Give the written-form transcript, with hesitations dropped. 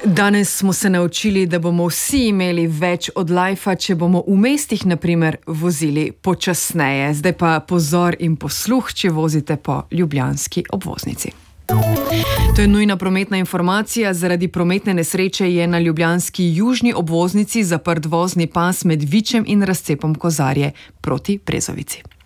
Danes smo se naučili, da bomo vsi imeli več od lajfa, če bomo v mestih, na primer, vozili počasneje. Zdaj pa pozor in posluh, če vozite po ljubljanski obvoznici. To je nujna prometna informacija. Zaradi prometne nesreče je na ljubljanski južni obvoznici zaprt vozni pas med Vičem in razcepom Kozarje proti Brezovici.